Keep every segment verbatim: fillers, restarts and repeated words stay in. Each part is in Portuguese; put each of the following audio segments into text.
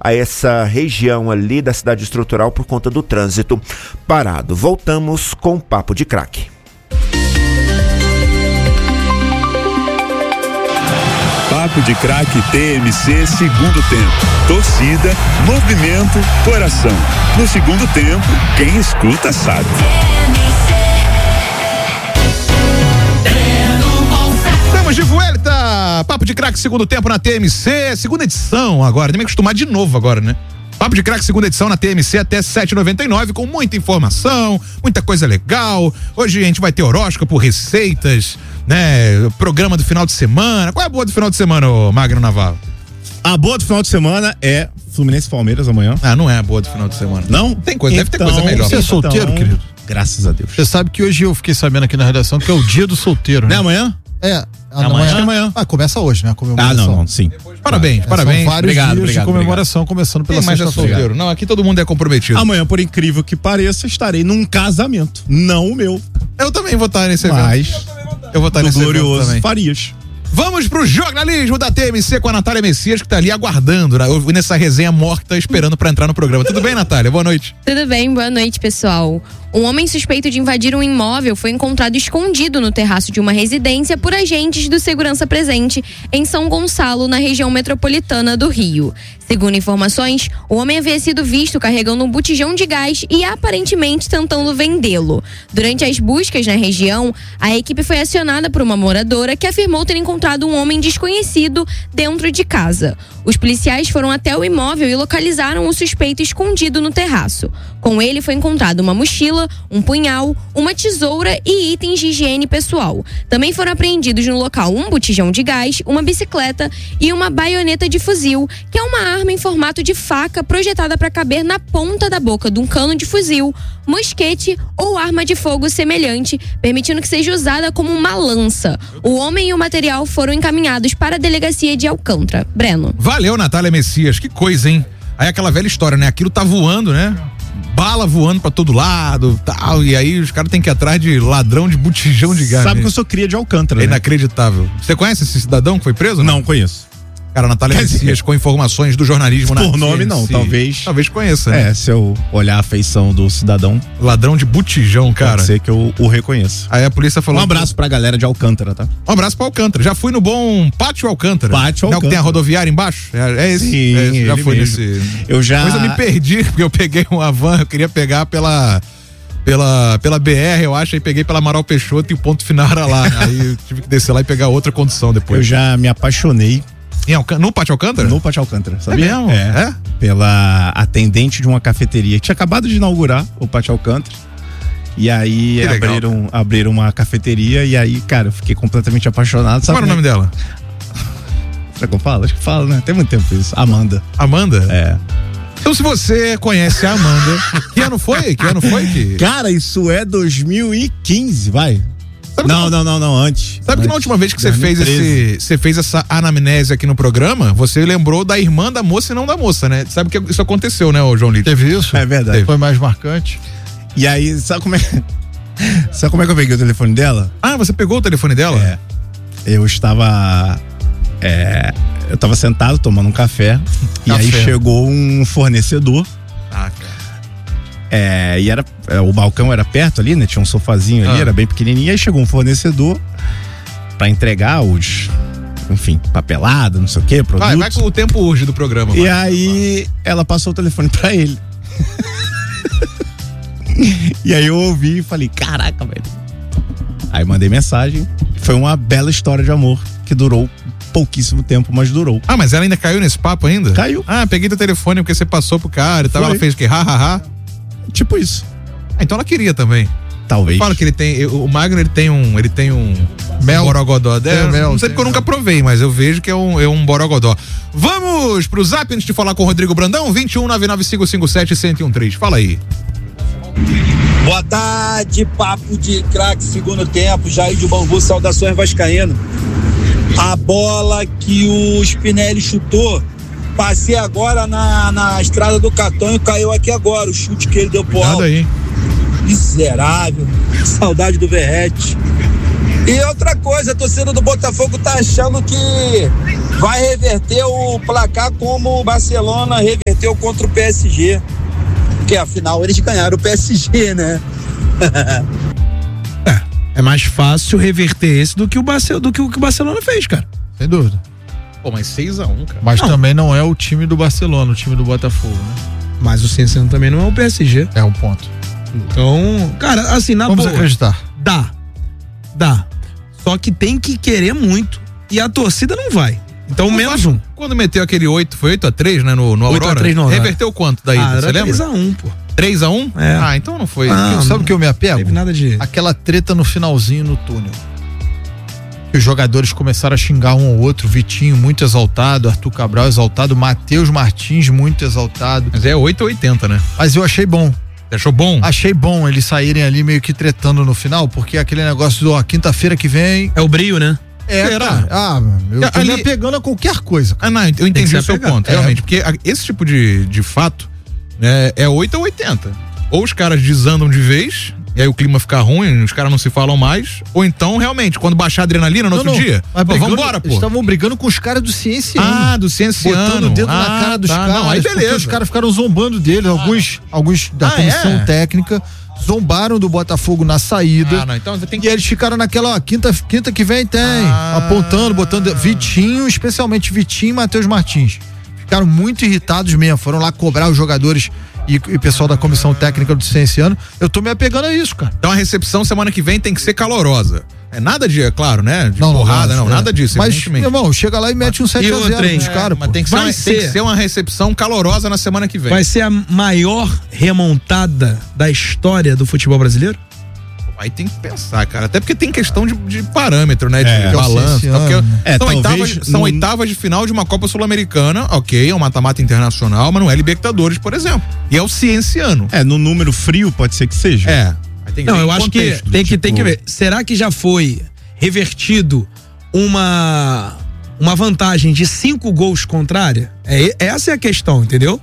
a essa região ali da cidade estrutural por conta do trânsito parado. Voltamos com o Papo de Craque. Papo de Craque T M C, segundo tempo. Torcida, movimento, coração. No segundo tempo, quem escuta sabe. Estamos de volta! Papo de Craque, segundo tempo na T M C, segunda edição agora. Tem que acostumar de novo agora, né? Papo de Craque, segunda edição na T M C até sete e noventa e nove, com muita informação, muita coisa legal. Hoje a gente vai ter horóscopo, receitas, né? Programa do final de semana. Qual é a boa do final de semana, ô Magno Navarro? A boa do final de semana é Fluminense e Palmeiras amanhã. Ah, não é a boa do final de semana. Não? Tem coisa, então, deve ter coisa melhor. Você é solteiro, então, querido? Graças a Deus. Você sabe que hoje eu fiquei sabendo aqui na redação que é o dia do solteiro, né? Não é amanhã? É. Amanhã? Amanhã? Acho que é amanhã. Ah, começa hoje, né? A comemoração. Ah, não, não, sim. Parabéns, É, parabéns. São vários Obrigado, dias obrigado, de comemoração, começando pela Quem mais é sexta-feira. solteiro? Não, aqui todo mundo é comprometido. Amanhã, por incrível que pareça, estarei num casamento. Não o meu. Eu também vou estar nesse Mas evento. Eu vou estar do nesse evento glorioso também. Farias. Vamos pro jornalismo da T M C com a Natália Messias, que tá ali aguardando, né? nessa resenha morta, esperando pra entrar no programa. Tudo bem, Natália? Boa noite. Tudo bem, boa noite, pessoal. Um homem suspeito de invadir um imóvel foi encontrado escondido no terraço de uma residência por agentes do Segurança Presente em São Gonçalo, na região metropolitana do Rio. Segundo informações, o homem havia sido visto carregando um botijão de gás e aparentemente tentando vendê-lo. Durante as buscas na região, a equipe foi acionada por uma moradora que afirmou ter encontrado um homem desconhecido dentro de casa. Os policiais foram até o imóvel e localizaram o suspeito escondido no terraço. Com ele foi encontrada uma mochila, um punhal, uma tesoura e itens de higiene pessoal. Também foram apreendidos no local um botijão de gás, uma bicicleta e uma baioneta de fuzil, que é uma arma em formato de faca projetada para caber na ponta da boca de um cano de fuzil, mosquete ou arma de fogo semelhante, permitindo que seja usada como uma lança. O homem e o material foram encaminhados para a delegacia de Alcântara. Breno. Valeu, Natália Messias. Que coisa, hein? Aí aquela velha história, né? Aquilo tá voando, né? Bala voando pra todo lado, tal, e aí os caras têm que ir atrás de ladrão de botijão de gás. Sabe né? que eu sou cria de Alcântara, É né? inacreditável. Você conhece esse cidadão que foi preso? Não conheço. Cara, Natália Messias com informações do jornalismo na Por nome não, T M C. talvez. Talvez conheça, né? É, se eu olhar a feição do cidadão, Ladrão de botijão, cara. pode ser que eu o reconheça. Aí a polícia falou... Um abraço pra galera de Alcântara, tá? Um abraço pra Alcântara. Já fui no bom Pátio Alcântara. Pátio Não, que tem a Alcântara. rodoviária embaixo? É, é esse? Sim, é esse. Já ele fui mesmo. nesse... Eu já... Mas eu me perdi, porque eu peguei uma van, eu queria pegar pela... Pela, pela B R, eu acho, aí peguei pela Amaral Peixoto e o ponto final era lá. Aí eu tive que descer lá e pegar outra condução depois. Eu já me apaixonei Em Alcântara, no Pátio Alcântara? no Pátio Alcântara, sabia? É mesmo? É. É? Pela atendente de uma cafeteria que tinha acabado de inaugurar o Pátio Alcântara. E aí Que legal, abriram, abriram uma cafeteria e aí, cara, eu fiquei completamente apaixonado. Qual era o nome dela? Será que eu falo? Acho que falo, né? Tem muito tempo isso. Amanda. Amanda? É. Então, se você conhece a Amanda, que ano foi? Que ano foi que... Cara, isso é dois mil e quinze, vai. Sabe não, que- não, não, não, antes. Sabe que na Antes. última vez que você fez dois mil e treze. esse, você fez essa anamnese aqui no programa, você lembrou da irmã da moça e não da moça, né? Sabe que isso aconteceu, né, ô João Lito? Teve isso? É verdade. Foi mais marcante. E aí, sabe como é. Sabe como é que eu peguei o telefone dela? Ah, você pegou o telefone dela? É. Eu estava. É, eu estava sentado tomando um café. E aí Café. chegou um fornecedor. Ah, cara. É, e era. é, O balcão era perto ali, né? Tinha um sofazinho ali, Ah. era bem pequenininho. E aí chegou um fornecedor pra entregar os. Enfim, papelada, não sei o quê, produtos. Vai, vai com o tempo urge do programa. E vai. aí ela passou o telefone pra ele. E aí eu ouvi e falei, caraca, velho. Aí mandei mensagem. Foi uma bela história de amor que durou pouquíssimo tempo, mas durou. Ah, mas ela ainda caiu nesse papo ainda? Caiu. Ah, peguei teu telefone porque você passou pro cara e tal. Foi. Ela fez o quê? Ha, ha, ha. Tipo isso. Ah, então ela queria também. Talvez. Fala que ele tem. eu- O Magno, ele tem um. Ele tem um. Mel. Borogodó. Tem É, mel, não sei tem porque eu nunca mel. provei, mas eu vejo que é um, é um borogodó. Vamos pro zap antes de falar com o Rodrigo Brandão? vinte e um nove nove cinco cinco sete um zero um três. Fala aí. Boa tarde, papo de craque, segundo tempo, Jair de Bambu, saudações vascaíno. A bola que o Spinelli chutou, passei agora na, na estrada do Catonho, caiu aqui agora, o chute que ele deu pro Cuidado alto. aí. Miserável, saudade do Verrete. E outra coisa, a torcida do Botafogo tá achando que vai reverter o placar como o Barcelona reverteu contra o P S G. Porque afinal eles ganharam o P S G, né? é, é mais fácil reverter esse do que o, Barce- do que o que o Barcelona fez, cara. Sem dúvida. Pô, mas seis a um, cara. Mas Não. também não é o time do Barcelona, o time do Botafogo, né? Mas o Cienciano também não é o P S G. É um ponto. Então, cara, assim, na Vamos boa, acreditar. dá. Dá. Só que tem que querer muito. E a torcida não vai. Então, O menos Vasco, um. Quando meteu aquele oito, foi oito a três, né, no, no oito a Aurora? três no Aurora. Reverteu quanto daí? Ah, Você era lembra? três a um, pô. três a um? É. Ah, então não foi. Ah, Sabe o que eu me apego? Não teve nada de... Aquela treta no finalzinho no túnel. Que os jogadores começaram a xingar um ao outro, Vitinho muito exaltado, Arthur Cabral exaltado, Matheus Martins muito exaltado. Mas é oito a oitenta, né? Mas eu achei bom. Você achou bom? Achei bom eles saírem ali meio que tretando no final, porque aquele negócio do ó, quinta-feira que vem. É o brio, né? É, Será? cara. Ah, eu tô Ali- me apegando a qualquer coisa. Ah, não, eu entendi se o seu apegar. ponto, É. realmente. Porque a- esse tipo de, de fato, né, é oito a oitenta. Ou os caras desandam de vez, e aí o clima fica ruim, os caras não se falam mais. Ou então, realmente, quando baixar a adrenalina no Não, outro não, dia, mas pô, brigando- vambora, pô. Eles estavam brigando com os caras do Cienciano. Ah, do Cienciano. Botando o dedo ah, na cara dos tá, caras. Não, aí porque beleza. os caras ficaram zombando dele. Alguns, alguns da Ah, comissão é? técnica zombaram do Botafogo na saída. Ah, não, então você tem E que... eles ficaram naquela, ó, quinta, quinta que vem tem, Ah. apontando, botando Vitinho, especialmente Vitinho e Matheus Martins. Ficaram muito irritados mesmo, foram lá cobrar os jogadores e o pessoal da comissão técnica do Cienciano. Eu tô me apegando a isso, cara. Então a recepção semana que vem tem que ser calorosa. É nada de, é claro, né? De Não, não, porrada, não, é. nada disso, Mas, evidentemente. irmão, chega lá e mete um sete a zero outra, hein? nos caras, Mas pô. tem que, ser Vai uma, tem que ser. ser uma recepção calorosa na semana que vem. Vai ser a maior remontada da história do futebol brasileiro? Aí tem que pensar, cara. Até porque tem questão de, de parâmetro, né? De É, balanço. e tal, porque é, são talvez oitavas, são no- oitavas de final de uma Copa Sul-Americana, ok, é um mata-mata internacional, mas não é Libertadores, por exemplo. E é o Cienciano. É, no número frio pode ser que seja. É. Aí tem Não, ver eu em acho que contexto, tem, que tipo, tem que ver. Será que já foi revertido uma uma vantagem de cinco gols contrária? É, essa é a questão, entendeu?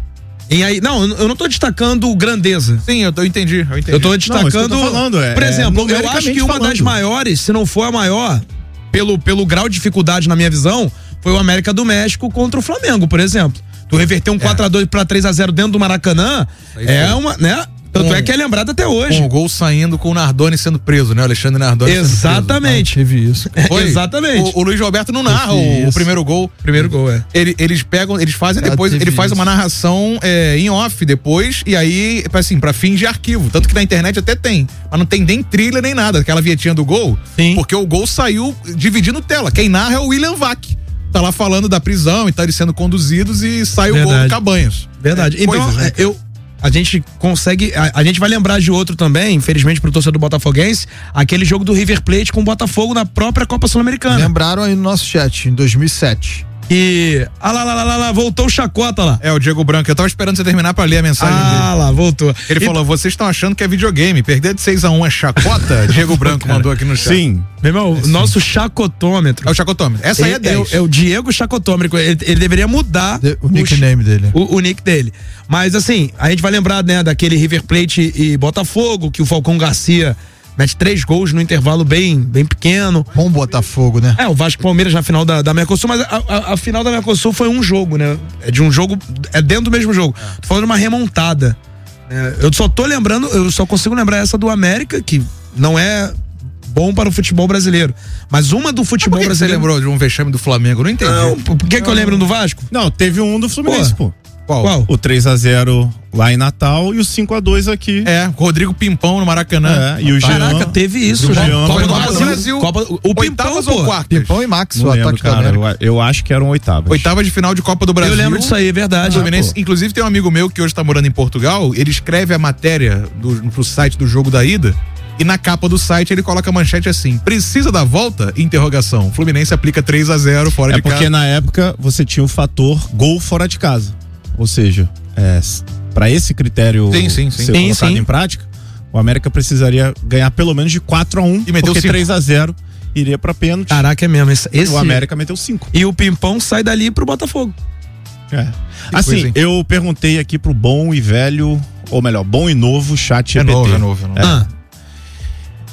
E aí, não, eu não tô destacando grandeza. Sim, eu, tô, eu entendi, eu entendi. Eu tô Não, isso que eu destacando. tô falando, é- por é exemplo, eu acho numericamente que uma das falando. maiores, se não for a maior, pelo, pelo grau de dificuldade na minha visão, foi o América do México contra o Flamengo, por exemplo. Tu reverter um quatro a dois pra três a zero dentro do Maracanã Aí é foi. uma, né? Tanto Com- é que é lembrado até hoje. Com o gol saindo com o Nardoni sendo preso, né? O Alexandre Nardoni sendo Exatamente. Teve isso. preso. Foi? Exatamente. O, o Luiz Roberto não narra Teve o, o isso. primeiro gol. Primeiro gol, é. Ele- eles pegam, eles fazem Ah, depois, teve ele faz isso. uma narração é, em off depois, e aí, assim, pra fins de arquivo. Tanto que na internet até tem. Mas não tem nem trilha nem nada, aquela vietinha do gol. Sim. Porque o gol saiu dividindo tela. Quem narra é o William Vac. Tá lá falando da prisão e tá eles sendo conduzidos e sai o gol Verdade. do Cabanhas. Verdade. É, Então, coisas, né? é, eu. A gente consegue. A, a gente vai lembrar de outro também, infelizmente pro torcedor botafoguense, aquele jogo do River Plate com o Botafogo na própria Copa Sul-Americana. Lembraram aí no nosso chat, em dois mil e sete. E. Ah lá, lá, lá, lá, lá, voltou o Chacota lá. É, o Diego Branco. Eu tava esperando você terminar pra ler a mensagem dele. Ah lá, voltou. Ele E- falou: vocês estão achando que é videogame. Perder de seis a um é chacota? Diego Branco mandou aqui no chat. Sim. Meu irmão, o nosso chacotômetro. É o chacotômetro. Essa aí é é, é, dez. o- é o Diego Chacotômetro. Ele, ele deveria mudar O nickname dele. O, o nick dele. Mas assim, a gente vai lembrar, né, daquele River Plate e Botafogo, que o Falcão Garcia mete três gols no intervalo bem, bem pequeno. Bom Botafogo, né? É, o Vasco e Palmeiras na final da, da Mercosul, mas a, a, a final da Mercosul foi um jogo, né? É de um jogo, é dentro do mesmo jogo. Tô falando de uma remontada. É, eu só tô lembrando, eu só consigo lembrar essa do América, que não é bom para o futebol brasileiro. Mas uma do futebol Por que que você brasileiro. lembrou de um vexame do Flamengo? Eu não entendi. Não, por que, que eu lembro do Vasco? Não, teve um do Fluminense, pô. Qual? Qual? O três a zero lá em Natal e o cinco a dois aqui. É, Rodrigo Pimpão no Maracanã. É, e o Jean. Caraca, teve isso o já. Jean Copa foi do no Brasil. Brasil. Copa, o Pimpão, Oitavas pô. ou quartas? Pimpão e Max, Não o lembro, ataque da cara. América. Eu, eu acho que eram oitavas. Oitava de final de Copa do Brasil. Eu lembro disso aí, é verdade. Fluminense. Inclusive tem um amigo meu que hoje tá morando em Portugal, ele escreve a matéria do, pro site do jogo da ida e na capa do site ele coloca a manchete assim: precisa da volta? Interrogação. Fluminense aplica três a zero fora É de porque casa. na época você tinha o fator gol fora de casa. Ou seja, é, para esse critério Sim, sim, sim. ser Sim, colocado sim. em prática, o América precisaria ganhar pelo menos de quatro a um, E meteu porque cinco. três a zero iria pra pênalti. Caraca, é mesmo. Esse, esse- O América meteu cinco. E o Pimpão sai dali pro Botafogo. É. coisa, Assim, hein? eu perguntei aqui pro bom e velho, ou melhor, bom e novo chat É G P T. novo, é novo, é novo. É. Ah,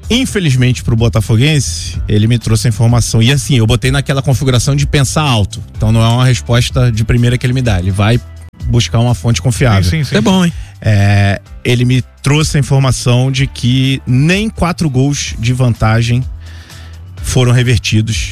Infelizmente pro botafoguense, ele me trouxe a informação. E assim, eu botei naquela configuração de pensar alto. Então não é uma resposta de primeira que ele me dá. Ele vai buscar uma fonte confiável. Sim, sim, sim. É bom, hein? É, ele me trouxe a informação de que nem quatro gols de vantagem foram revertidos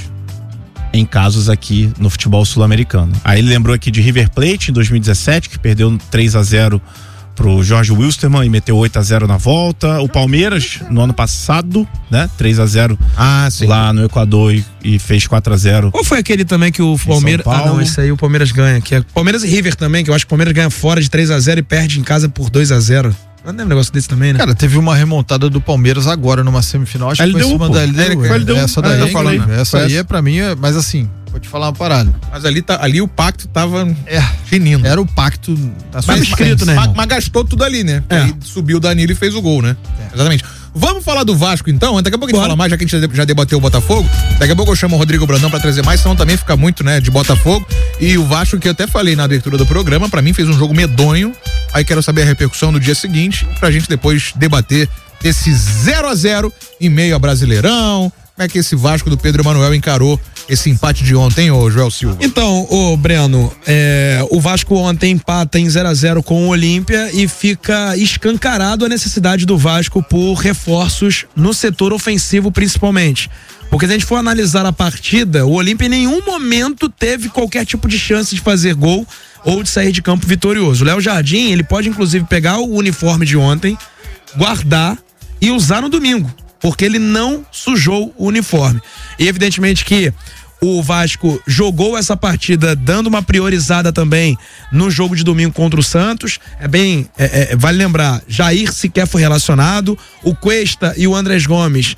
em casos aqui no futebol sul-americano. Aí ele lembrou aqui de River Plate em dois mil e dezessete, que perdeu três a zero pro Jorge Wilstermann e meteu oito a zero na volta. O Palmeiras, no ano passado, né? três a zero Ah, sim. lá no Equador e, e fez quatro a zero. Qual foi aquele também que o Palmeiras... São Ah, Paulo. não, esse aí o Palmeiras ganha. Que é Palmeiras e River também, que eu acho que o Palmeiras ganha fora de três a zero e perde em casa por dois a zero. Não é um negócio desse também, né? Cara, teve uma remontada do Palmeiras agora numa semifinal. Acho que foi em L D U, cima pô. da L D U. É, foi L D U. Essa Ah, daí, eu tô falando, né? essa Foi aí essa. é pra mim, é- mas assim, vou te falar uma parada. Mas ali, tá, ali o pacto tava É, finindo. era o pacto da Mas, suspense. mas, mas, mas gastou tudo ali, né? É. Aí subiu o Danilo e fez o gol, né? Exatamente. Vamos falar do Vasco então? Daqui a pouco a gente Bora. fala mais, já que a gente já de- já debateu o Botafogo. Daqui a pouco eu chamo o Rodrigo Brandão pra trazer mais, senão também fica muito, né, de Botafogo. E o Vasco, que eu até falei na abertura do programa, pra mim fez um jogo medonho. Aí quero saber a repercussão no dia seguinte, pra gente depois debater esse zero a zero em meio a Brasileirão. Como é que esse Vasco do Pedro Emanuel encarou esse empate de ontem, ô Joel Silva? Então, ô Breno, é, o Vasco ontem empata em zero a zero com o Olímpia e fica escancarado a necessidade do Vasco por reforços no setor ofensivo, principalmente. Porque se a gente for analisar a partida, o Olímpia em nenhum momento teve qualquer tipo de chance de fazer gol ou de sair de campo vitorioso. O Léo Jardim, ele pode inclusive pegar o uniforme de ontem, guardar e usar no domingo, porque ele não sujou o uniforme. E evidentemente que o Vasco jogou essa partida dando uma priorizada também no jogo de domingo contra o Santos. É bem, é, é, vale lembrar, Jair sequer foi relacionado, o Cuesta e o Andrés Gomes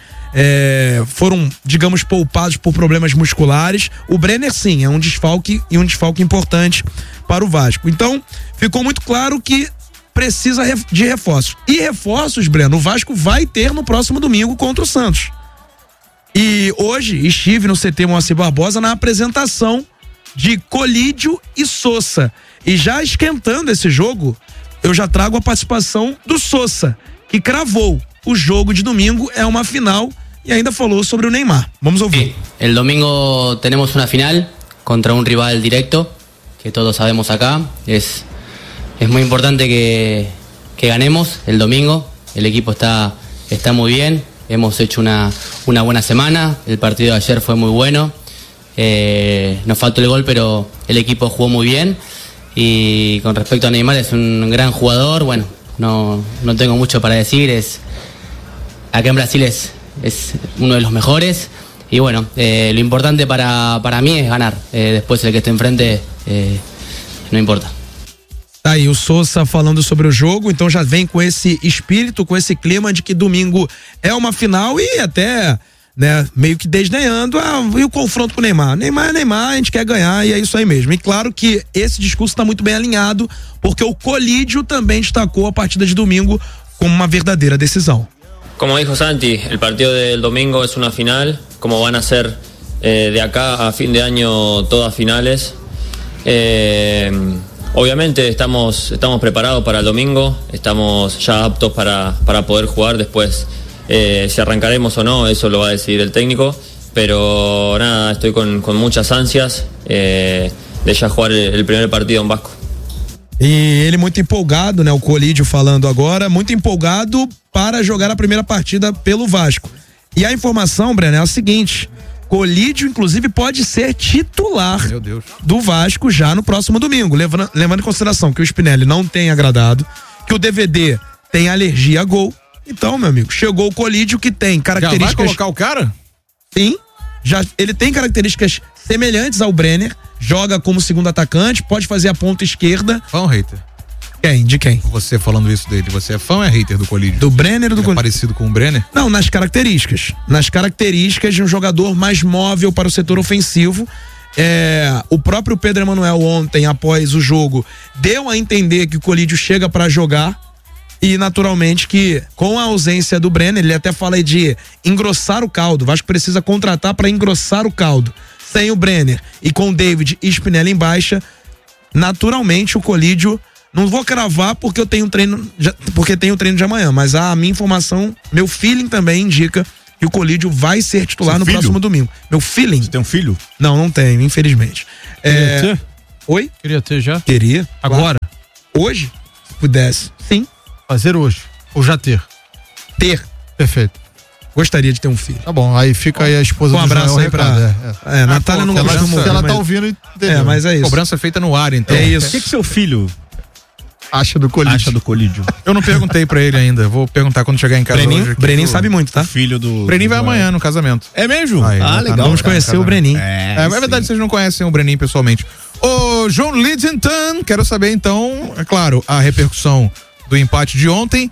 é, foram, digamos, poupados por problemas musculares. O Brenner sim, é um desfalque e um desfalque importante para o Vasco. Então, ficou muito claro que precisa de reforços. E reforços, Breno, o Vasco vai ter no próximo domingo contra o Santos. E hoje estive no C T Moacir Barbosa na apresentação de Colídio e Sousa. E já esquentando esse jogo, eu já trago a participação do Sousa, que cravou o jogo de domingo é uma final e ainda falou sobre o Neymar. Vamos ouvir. El domingo tenemos una final contra un rival directo, que todos sabemos acá. Es, es muy importante que, que ganemos el domingo. El equipo está, está muy bien. Hemos hecho una, una buena semana. El partido de ayer fue muy bueno. Eh, nos faltó el gol, pero el equipo jugó muy bien. Y con respecto a Neymar, es un gran jugador. Bueno, no, no tengo mucho para decir. Es, acá en Brasil es, es uno de los mejores. Y bueno, eh, lo importante para, para mí es ganar. Eh, después el que esté enfrente eh, no importa. Tá aí o Sousa falando sobre o jogo, então já vem com esse espírito, com esse clima de que domingo é uma final e até, né, meio que desdenhando ah, e o confronto com o Neymar. Neymar é Neymar, a gente quer ganhar e é isso aí mesmo. E claro que esse discurso está muito bem alinhado, porque o Colídio também destacou a partida de domingo como uma verdadeira decisão. Como dijo Santi, el partido del domingo es una final, como van a ser eh, de acá a fin de año todas finales. Eh, obviamente estamos, estamos preparados para el domingo, estamos ya aptos para, para poder jugar después. Eh, si arrancaremos o no, eso lo va a decidir el técnico, pero nada, estoy con, con muchas ansias eh, de ya jugar el, el primer partido en Vasco. E ele muito empolgado, né? O Colídio falando agora, muito empolgado para jogar a primeira partida pelo Vasco. E a informação, Breno, é a seguinte: Colídio, inclusive, pode ser titular Meu Deus. do Vasco já no próximo domingo, levando, levando em consideração que o Spinelli não tem agradado, que o D V D tem alergia a gol. Então, meu amigo, chegou o Colídio, que tem Já características... vai colocar o cara? Sim, já, ele tem características semelhantes ao Brenner, joga como segundo atacante, pode fazer a ponta esquerda. Fã ou hater? Quem? De quem? Você falando isso dele, você é fã ou é hater do Colídio? Do Brenner ou do Ele é Colídio? parecido com o Brenner? Não, nas características. Nas características de um jogador mais móvel para o setor ofensivo. É, o próprio Pedro Emanuel ontem, após o jogo, deu a entender que o Colídio chega para jogar. E naturalmente que com a ausência do Brenner, ele até fala de engrossar o caldo. O Vasco precisa contratar para engrossar o caldo. Sem o Brenner e com o David e Spinelli em baixa, naturalmente o Colídio Não vou cravar porque eu tenho treino, já, porque tenho treino de amanhã, mas a minha informação, meu feeling também indica que o Colídio vai ser titular Seu no filho? próximo domingo. Meu feeling. Você tem um filho? Não, não tenho, infelizmente. É... ter? Oi? Queria ter já? Queria. Agora? Hoje? Se pudesse. Sim. Fazer hoje. Ou já ter? Ter. Perfeito. Gostaria de ter um filho. Tá bom, aí fica aí a esposa Um do abraço Joel aí pra. Ricardo, É, é. é Natália não ela, gosta muito. Se ela tá mas- ouvindo, entendeu? É, mas é isso. Cobrança feita no ar, então. É isso. O que, que seu filho acha do Colídio? acha do Colídio? Eu não perguntei pra ele ainda. Vou perguntar quando chegar em casa Breninho, hoje. Breninho sabe muito, tá? Filho do. O Breninho vai do- amanhã no casamento. É mesmo? Aí, ah, tá, legal. Vamos cara, conhecer tá o Breninho. É, é verdade, vocês não conhecem o Breninho pessoalmente. Ô, João Lidenton, quero saber então, é claro, a repercussão do empate de ontem,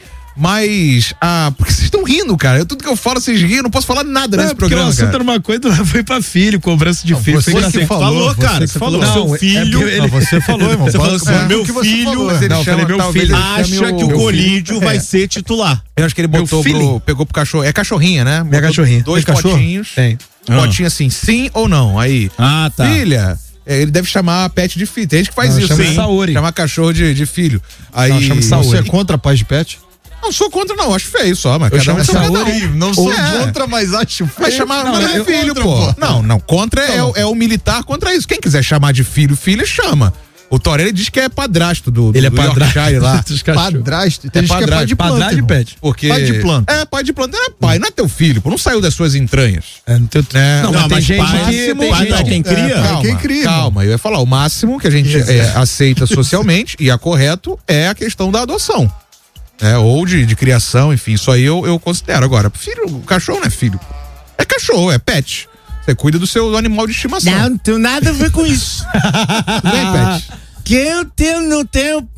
mas a. Porque vocês estão rindo, cara. Eu, tudo que eu falo, vocês riem, eu não posso falar nada Não, nesse é porque programa. o assunto Cara. era uma coisa, lá foi pra filho, cobrança de Não, filho. você Foi que assim. falou, você cara, que você falou. Não, seu é filho. porque ele- Não, você falou, irmão. Você falou Fala- assim, é, meu o que você filho- falou, Mas é. ele Não, eu chama, falei, meu talvez filho ele Acha chame que o meu Colídio filho. vai É. ser titular. Eu acho que ele Meu botou pro, feeling. pegou pro cachorro. É cachorrinha, né? Minha Botou cachorrinha. Dois Tem cachorro? potinhos. Tem. Um potinho assim, sim ou não. Aí, Ah, tá. filha, é, ele deve chamar a pet de filho. Tem gente que faz Não, isso. chama sim. Saori. Chamar cachorro de, de filho. Aí, Não, chama Saori. Você é contra a paz de pet? Não sou contra, não. Acho feio só, mas Eu cada chamo um tem cada Saori. um. Não sou É. contra, mas acho feio. Vai chamar Não, não, é eu- filho, contra, pô. Não, não. Contra é, o- é o militar contra isso. Quem quiser chamar de filho, filha, chama. O Torelli diz que é padrasto do, do Ele é do padrasto Yorkshire lá. dos cachorros. Padrasto. Tem gente que é pai de planta. padrasto de irmão. pet. Porque... Pai de planta. É, pai de planta. Não é pai, não é teu filho, pô. Não saiu das suas entranhas. É, não, tem... É, não, não, mas tem mas gente pai- que. Tem pai gente é quem que- cria? É, Calma, quem cria, calma, eu ia falar, o máximo que a gente é, aceita socialmente e é correto é a questão da adoção. É, ou de, de criação, enfim, isso aí eu, eu considero. Agora, filho, o cachorro não é filho. É cachorro, é pet. Você cuida do seu animal de estimação. Não, não tem nada a ver com isso. Tudo bem, pet? Que eu tenho, não tenho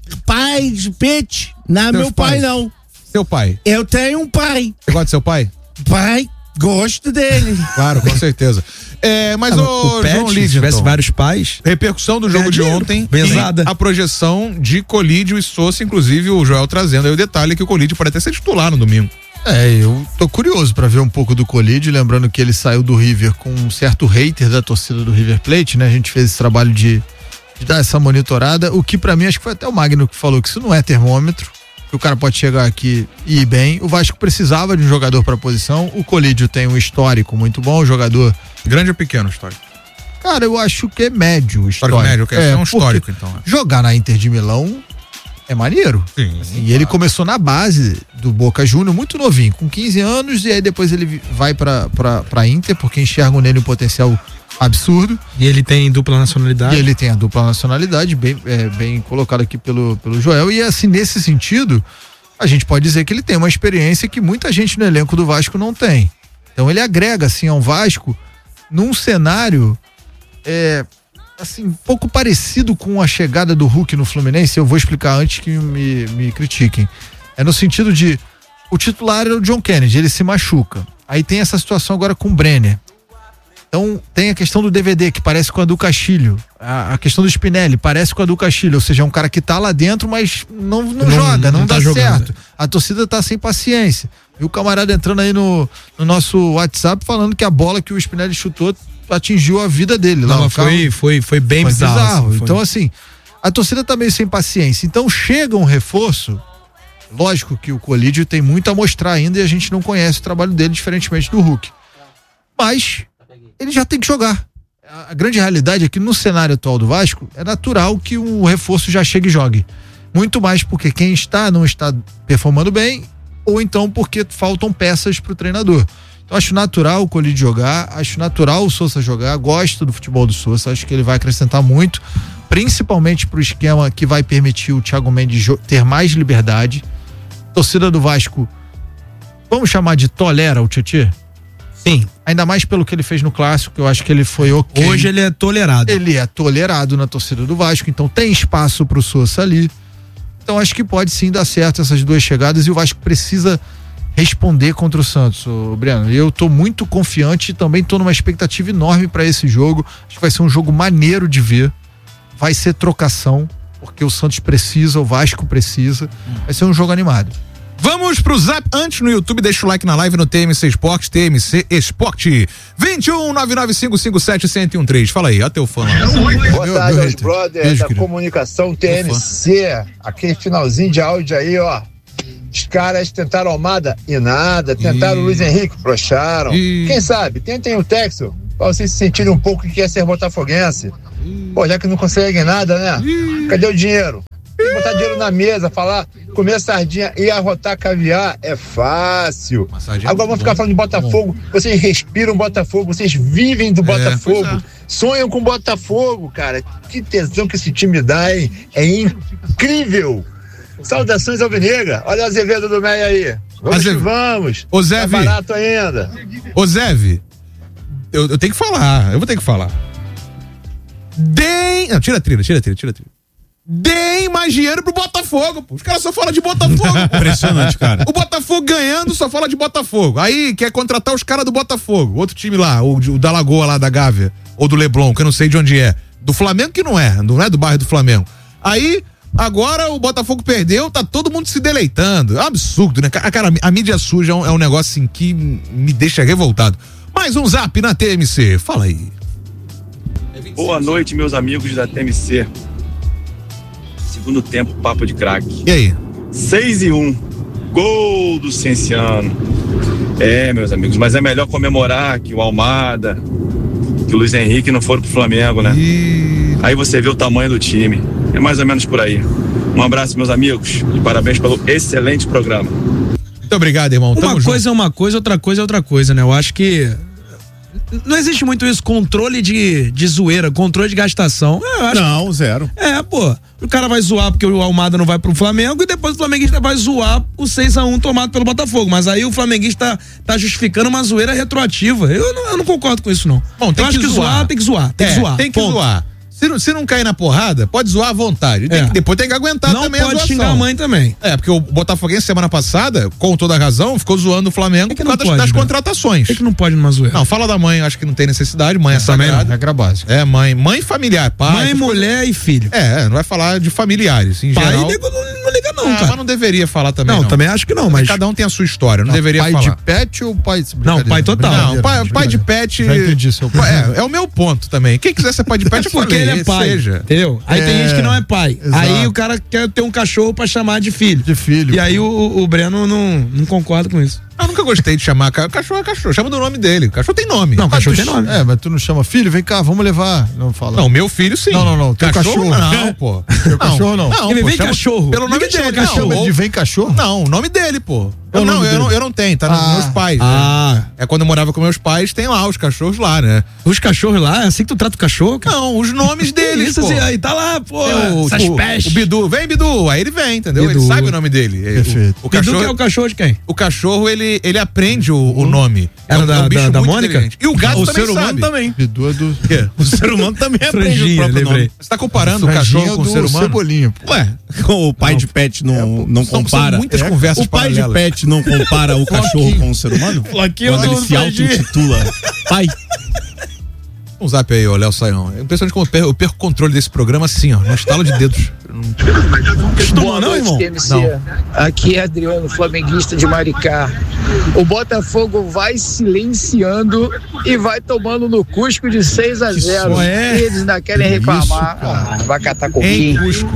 pai de pet. Não, Seus meu pai pais? não. Seu pai. Eu tenho um pai. Você gosta do seu pai? Pai, gosto dele. Claro, com certeza. É, mas Ah, o, o pet, João se Lidenton, tivesse vários pais. repercussão do jogo Ganha de dinheiro, ontem pesada. e a projeção de Colídio e Sousa, inclusive o Joel trazendo aí o detalhe que o Colídio pode até ser titular no domingo. É, eu tô curioso pra ver um pouco do Colídio, lembrando que ele saiu do River com um certo hater da torcida do River Plate, né? A gente fez esse trabalho de, de dar essa monitorada, o que pra mim, acho que foi até o Magno que falou que isso não é termômetro, que o cara pode chegar aqui e ir bem. O Vasco precisava de um jogador pra posição, o Colídio tem um histórico muito bom, um jogador... Grande ou pequeno histórico? Cara, eu acho que é médio o histórico. Histórico médio, que é, um porque histórico então. é. Jogar na Inter de Milão é maneiro. Sim. E ele começou na base do Boca Júnior, muito novinho, com quinze anos, e aí depois ele vai pra, pra, pra Inter, porque enxergam nele um potencial absurdo. E ele tem dupla nacionalidade. E ele tem a dupla nacionalidade, bem, é, bem colocado aqui pelo, pelo Joel. E assim, nesse sentido, a gente pode dizer que ele tem uma experiência que muita gente no elenco do Vasco não tem. Então ele agrega, assim, ao Vasco num cenário é, assim, um pouco parecido com a chegada do Hulk no Fluminense. Eu vou explicar antes que me, me critiquem. É no sentido de o titular era o John Kennedy, ele se machuca. Aí tem essa situação agora com o Brenner. Então tem a questão do D V D, que parece com a do Castilho. A, a questão do Spinelli parece com a do Castilho. Ou seja, é um cara que tá lá dentro, mas não, não, Não- joga, não, não tá dá jogando. certo. A torcida tá sem paciência. E o camarada entrando aí no, no nosso WhatsApp falando que a bola que o Spinelli chutou atingiu a vida dele. Lá, Não, o mas foi, carro- foi, foi bem foi bizarro. bizarro. assim, foi. Então, assim, a torcida tá meio sem paciência. Então, chega um reforço. Lógico que o Colídio tem muito a mostrar ainda e a gente não conhece o trabalho dele, diferentemente do Hulk. Mas ele já tem que jogar. A grande realidade é que no cenário atual do Vasco, é natural que o reforço já chegue e jogue. Muito mais porque quem está não está performando bem, ou então porque faltam peças para o treinador. Então acho natural o Colídio jogar, acho natural o Sousa jogar, gosto do futebol do Sousa, acho que ele vai acrescentar muito, principalmente para o esquema que vai permitir o Thiago Mendes jo- ter mais liberdade. Torcida do Vasco, vamos chamar de tolera o Tietê? Sim. Ainda mais pelo que ele fez no Clássico, que eu acho que ele foi ok. Hoje ele é tolerado. Ele é tolerado na torcida do Vasco, então tem espaço pro Sousa ali. Então acho que pode sim dar certo essas duas chegadas e o Vasco precisa responder contra o Santos, ô, Breno. Eu tô muito confiante e também tô numa expectativa enorme para esse jogo. Acho que vai ser um jogo maneiro de ver. Vai ser trocação, porque o Santos precisa, o Vasco precisa. Vai ser um jogo animado. Vamos Vamos pro Zap. Antes no YouTube, deixa o like na live no T M C Esporte, T M C Esporte. vinte e um, nove nove cinco cinco sete, um zero um três. Fala aí, ó teu fã. Boa meu, tarde meu aos brothers da comunicação T M C. Aquele finalzinho de áudio aí, ó. Os caras tentaram Almada e nada. Tentaram o Luiz Henrique, broxaram. Ih. Quem sabe, tentem o Texo, pra vocês se sentirem um pouco que quer ser botafoguense. Ih. Pô, já que não conseguem nada, né? Ih. Cadê o dinheiro? Tem que botar dinheiro na mesa, falar, comer sardinha e arrotar caviar é fácil. Agora vamos ficar falando de Botafogo. Vocês respiram Botafogo, vocês vivem do Botafogo, é, é. sonham com Botafogo, cara. Que tesão que esse time dá, hein? É incrível. Saudações alvinegra. Olha o Azevedo do Meia aí. Vamos Azev... que vamos. Ô, Zeve. Tá barato ainda. Ô, Zeve, eu, eu tenho que falar, eu vou ter que falar. Deem... Não, tira a trilha, tira a trilha, tira a trilha. Deem mais dinheiro pro Botafogo, pô. Os caras só falam de Botafogo. Impressionante, cara. O Botafogo ganhando só fala de Botafogo. Aí quer contratar os caras do Botafogo. Outro time lá, o, o da Lagoa lá, da Gávea. Ou do Leblon, que eu não sei de onde é. Do Flamengo que não é, não é do bairro do Flamengo. Aí, agora o Botafogo perdeu, tá todo mundo se deleitando. É um absurdo, né? Cara, a mídia suja é um, é um negócio assim que me deixa revoltado. Mais um Zap na T M C. Fala aí. Boa noite, meus amigos da T M C. Segundo tempo, papo de craque. E aí? seis e um. Gol do Cienciano. É, meus amigos, mas é melhor comemorar que o Almada, que o Luiz Henrique não foram pro Flamengo, né? E... Aí você vê o tamanho do time. É mais ou menos por aí. Um abraço, meus amigos, e parabéns pelo excelente programa. Muito obrigado, irmão. Uma Tamo coisa junto. é uma coisa, outra coisa é outra coisa, né? Eu acho que não existe muito isso, controle de, de zoeira, controle de gastação. Eu acho não, que... zero. É, pô. O cara vai zoar porque o Almada não vai pro Flamengo e depois o flamenguista vai zoar o seis a um tomado pelo Botafogo. Mas aí o flamenguista tá justificando uma zoeira retroativa. Eu não, eu não concordo com isso, não. Bom, tem eu que acho que zoar. zoar, tem que zoar. Tem é, que zoar. Tem que ponto. zoar. Se não, se não cair na porrada, pode zoar à vontade. Tem É. que, depois tem que aguentar Não também a pode zoação. xingar a mãe também. É, porque o Botafoguense semana passada, com toda a razão, ficou zoando o Flamengo por causa das, pode, das né? contratações. Por que não pode numa zoeira? Não, fala da mãe, acho que não tem necessidade, mãe é, é sagrada. Regra básica. É, mãe, mãe familiar, pai. Mãe, mulher e filho. É, não vai falar de familiares, em Pai geral. nego não, não liga não, Ah, cara. mas não deveria falar também, Não, não. também acho que não, mas... Cada um tem a sua história, não, Não, deveria pai falar. de pet ou pai... Não, pai total. Não, pai, pai de pet... Já entendi seu ponto. É, é o meu ponto também. Quem quiser ser pai de pet, É porque falei, ele é pai, seja. entendeu? Aí É, tem gente que não é pai. exato. Aí o cara quer ter um cachorro pra chamar de filho. De filho. E aí o, o Breno não, não concorda com isso. Eu nunca gostei de chamar ca- cachorro é cachorro, chama do nome dele. O cachorro tem nome. Não, Mas cachorro tu- tem nome. É, mas tu não chama filho? Vem cá, vamos levar. Não fala. Não, meu filho sim. Não, não, não. Teu cachorro? Não, pô. Teu cachorro não. Não, Ele pô, vem chama- cachorro. Pelo nome Ninguém chama dele. cachorro. Não, Chama ou- de vem cachorro? não, o nome dele, pô. É o Eu, não, nome eu, dele. não, eu não tenho, tá nos Ah. meus pais. Ah. Né? É quando eu morava com meus pais, tem lá os cachorros lá, né? Os cachorros lá, é assim que tu trata o cachorro, cara? Não, os nomes deles, Isso pô. assim, aí tá lá, pô. Tem o, essas o, pestes. o Bidu, vem Bidu, aí ele vem, entendeu? Bidu. Ele sabe o nome dele. Perfeito. O, o Bidu cachorro, que é o cachorro de quem? o cachorro ele, ele aprende o, o nome. Era é um, da- é um bicho da- da muito Mônica? inteligente. E o gato o também ser humano sabe. também. Bidu é do... O ser humano também aprende o Franjinha, próprio lembrei. nome. Você tá comparando o Franjinha cachorro com o do ser humano? Cebolinha, pô. Ué, o pai de pet não, não São- compara. são muitas É. conversas O pai de paralelas. pet não compara o cachorro com o ser humano? Floquinho Quando ele do se Franjinha. auto-intitula pai. Um zap aí, ô Léo Saião. É impressionante como eu perco, eu perco o controle desse programa assim, ó, no estalo de dedos. Costuma não, irmão? T M C. Não. Aqui é Adriano, flamenguista de Maricá. O Botafogo vai silenciando e vai tomando no Cusco de seis a zero. só é? Eles ainda querem reclamar. Ah, vai catar Em coquinho. Cusco.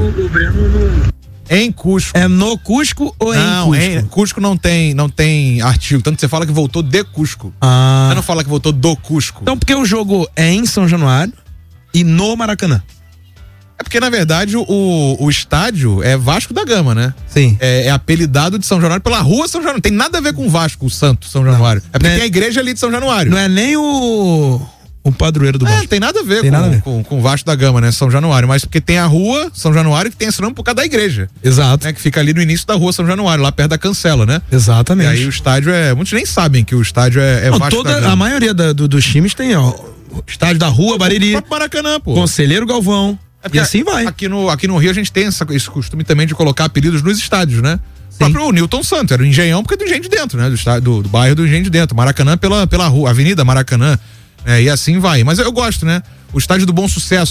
Em Cusco. É no Cusco ou Não, em Cusco? em Cusco não tem, não tem artigo. Tanto que você fala que voltou de Cusco. Ah. Você não fala que voltou do Cusco. Então porque o jogo é em São Januário e no Maracanã. É porque, na verdade, o, o estádio é Vasco da Gama, né? Sim. É, é apelidado de São Januário pela rua São Januário. Tem nada a ver com o Vasco, o Santo São Januário. É porque Né? tem a igreja ali de São Januário. Não é nem o o padroeiro do É, Vasco. tem nada a ver, Tem com, nada a ver. Com, com o Vasco da Gama, né? São Januário. Mas porque tem a rua São Januário que tem esse nome por causa da igreja. Exato. Né? Que fica ali no início da rua São Januário, lá perto da Cancela, né? E Exatamente. aí o estádio é. Muitos nem sabem que o estádio é, é Não, Vasco da toda, Gama. a maioria da- do- dos times tem, ó, o estádio da Rua, O Bariri, próprio Maracanã, pô. Conselheiro Galvão. É porque E assim vai. Aqui no, aqui no Rio a gente tem essa- esse costume também de colocar apelidos nos estádios, né? O próprio Newton Santos, era o Engenhão porque é do Engenho de Dentro, né? Do, estádio, do, do bairro do Engenho de Dentro. Maracanã pela, pela rua, Avenida Maracanã. É, e assim vai. Mas eu gosto, né? O estádio do Bom Sucesso,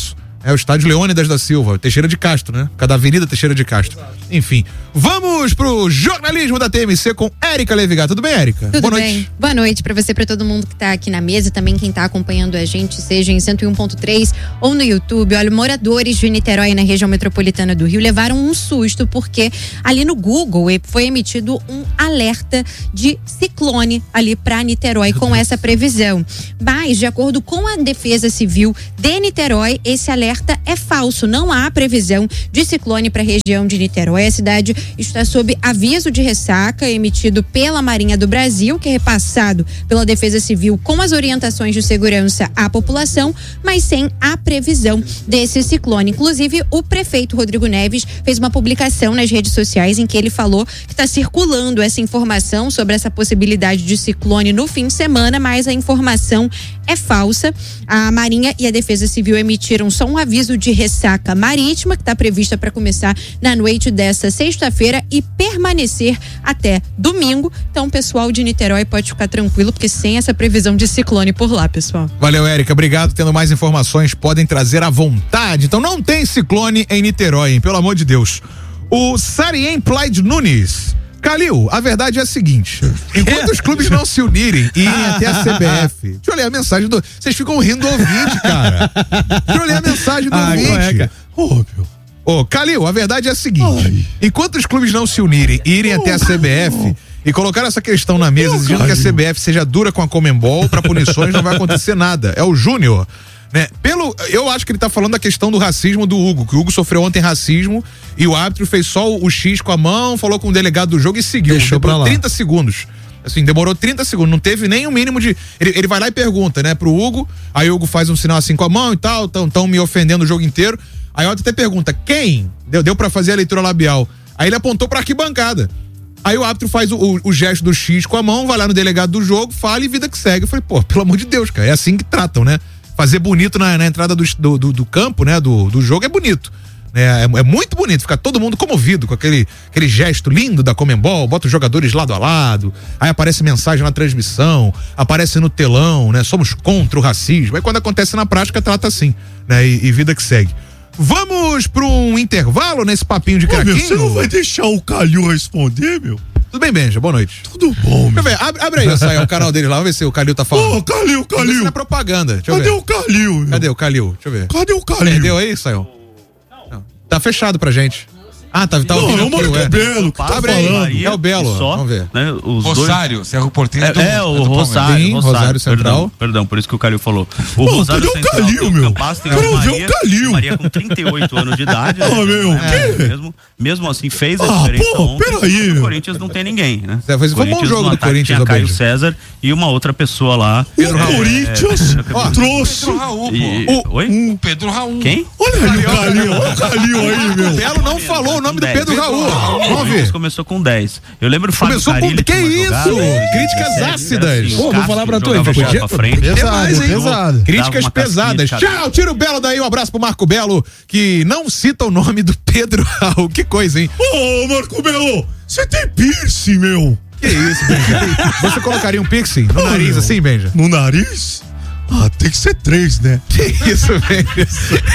É o estádio Leônidas da Silva, Teixeira de Castro, né? Cada Avenida Teixeira de Castro. Enfim, vamos pro jornalismo da T M C com Érica Levigar. Tudo bem, Érica? Tudo Boa noite. bem. Boa noite pra você, pra todo mundo que tá aqui na mesa, também quem tá acompanhando a gente, seja em cento e um ponto três ou no YouTube. Olha, moradores de Niterói, na região metropolitana do Rio, levaram um susto porque ali no Google foi emitido um alerta de ciclone ali pra Niterói com essa previsão. Mas, de acordo com a Defesa Civil de Niterói, esse alerta é falso, não há previsão de ciclone para a região de Niterói. A cidade está sob aviso de ressaca emitido pela Marinha do Brasil, que é repassado pela Defesa Civil com as orientações de segurança à população, mas sem a previsão desse ciclone. Inclusive, o prefeito Rodrigo Neves fez uma publicação nas redes sociais em que ele falou que está circulando essa informação sobre essa possibilidade de ciclone no fim de semana, mas a informação é falsa. A Marinha e a Defesa Civil emitiram só um aviso de ressaca marítima, que está prevista para começar na noite desta sexta-feira e permanecer até domingo. Então, o pessoal de Niterói pode ficar tranquilo, porque sem essa previsão de ciclone por lá, pessoal. Valeu, Érica. Obrigado. Tendo mais informações, podem trazer à vontade. Então, não tem ciclone em Niterói, hein? Pelo amor de Deus. O Sarien Plaid Nunes. Calil, a verdade é a seguinte: enquanto os clubes não se unirem e irem até a C B F, deixa eu ler a mensagem do. Vocês ficam rindo do ouvinte, cara. Deixa eu ler a mensagem do Ah, ouvinte. Ô, oh, meu. Ô, Calil, a verdade é a seguinte: Ai. enquanto os clubes não se unirem e irem até a C B F e colocar essa questão na mesa, exigindo que a C B F seja dura com a Conmebol para punições, não vai acontecer nada. É o Júnior. Né? Pelo, eu acho que ele tá falando da questão do racismo do Hugo, que o Hugo sofreu ontem racismo e o árbitro fez só o, o X com a mão, falou com o delegado do jogo e seguiu. Deixou pra lá. trinta segundos. Assim, demorou trinta segundos, não teve nem o um mínimo de. Ele, ele vai lá e pergunta, né, pro Hugo, aí o Hugo faz um sinal assim com a mão e tal, tão, tão me ofendendo o jogo inteiro. Aí o árbitro até pergunta, quem? Deu, deu pra fazer a leitura labial. Aí ele apontou pra arquibancada. Aí o árbitro faz o, o, o gesto do X com a mão, vai lá no delegado do jogo, fala e vida que segue. Eu falei, pô, pelo amor de Deus, cara, é assim que tratam, né? Fazer bonito na, na entrada do, do, do campo, né? Do, do jogo é bonito. É, é, é muito bonito, fica todo mundo comovido com aquele, aquele gesto lindo da Conmebol, bota os jogadores lado a lado, aí aparece mensagem na transmissão, aparece no telão, né? Somos contra o racismo. Aí quando acontece na prática, trata assim, né? E, e vida que segue. Vamos para um intervalo nesse papinho de craquinho? Você não vai deixar o Calil responder, meu? Tudo bem, Benja? Boa noite. Tudo bom, meu. Ver, abre, abre aí, Saia, o canal dele lá, vamos ver se o Calil tá falando. Ô, oh, Calil, Calil. Isso é propaganda. Deixa Cadê eu ver. o Calil? Meu? Cadê o Calil? Deixa eu ver. Cadê o Calil? Perdeu aí, Saio? Não. Tá fechado pra gente. Ah, tá, tá não, ouvindo é o Marco é. Belo que tá Abre falando. Aí, é o Belo, só, vamos ver. Né, os Rosário, dois... Cerro Porteiro é, do, é, o do Rosário, Sim, Rosário, Rosário Central. Perdão, perdão, por isso que o Calil falou. O Pô, Rosário cadê o Central Calil, tem o meu? Capaz, tem Quero o ver Maria, o Calil. Maria com trinta e oito anos de idade. Ah, né, meu, é, que? mesmo, mesmo assim, fez a Ah, diferença pô, ontem. peraí, O meu. Corinthians não tem ninguém, né? É, foi um bom jogo do Corinthians, tinha ô Caio Benja. César e uma outra pessoa lá. O É, Corinthians é, ó, trouxe. Pedro Raul, pô. E, O- oi? O Pedro Raul. Quem? Olha aí o Calil, olha o Calil aí, O meu. Belo não falou o nome do dez. Pedro Raul. O Vamos Corinthians ver. começou com dez. Eu lembro o Fábio Começou com- Carilli, que tinha uma isso? jogada, dois mil e Críticas dezessete, ácidas. era assim, o Pô, vou Cássio falar pra tu, jogava ele bola podia- pra frente. Pesado, mais, hein? pesado. Críticas Dava uma pesadas. casquinha de Tchau, tira o Belo daí. Um abraço pro Marco Belo, que não cita o nome do Pedro Raul. Que coisa, hein? Ô, Marco Belo, você tem piercing, meu? Que isso, Benja? Você colocaria um piercing no Ah, nariz meu. assim, Benja? No nariz? Ah, tem que ser três, né? Que isso, Benja?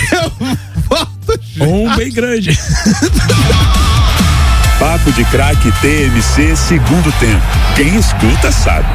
Eu volto já. Um bem grande. Papo de Craque T M C segundo tempo. Quem escuta sabe.